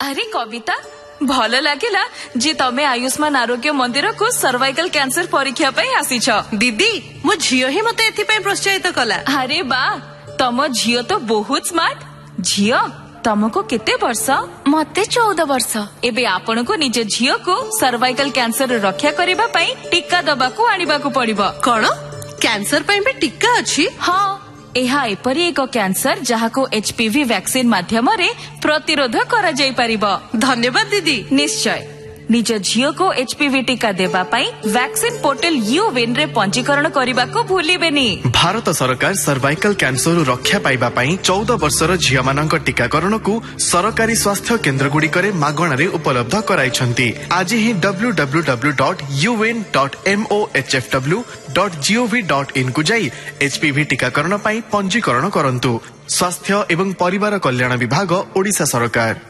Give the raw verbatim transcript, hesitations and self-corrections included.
अरे कविता भल लगिला जे तमे आयुष्मान आरोग्य मंदिर को सर्वाइकल कैंसर परीक्षा पे आसीछ। दीदी मो झियो ही मते एथि पे प्रोत्साहित कला। अरे बा तम झियो तो बहुत स्मार्ट। झियो तुमको केते वर्ष? मते चौदह वर्ष। एबे आपण को निज झियो को सर्वाइकल कैंसर रक्षा करिबा पई टीका दबा को आनिबा को पड़िबो। कोन कैंसर पई भी टीका अछि? हां एहा एपरी एक कैंसर जहा को एचपीवी वैक्सीन माध्यम रे प्रतिरोध करा जाई परिबो। धन्यवाद दीदी। निश्चय निज झियो को एचपीवी टीका देबा पई वैक्सीन पोर्टल यू विन रे पंजीकरण करिबा को भूलिबेनी। भारत सरकार सर्वाइकल कैंसर रक्षा पाइबा पई चौदह वर्षर झियो मानक टीकाकरण को सरकारी स्वास्थ्य केन्द्र गुडी करे मागणा रे उपलब्ध कराइछंती। आज ही W W W dot U win dot M O H F W dot G O V dot in को जाई एचपीवी टीकाकरण पई पंजीकरण करंतु। स्वास्थ्य एवं परिवार कल्याण विभाग ओडिशा सरकार।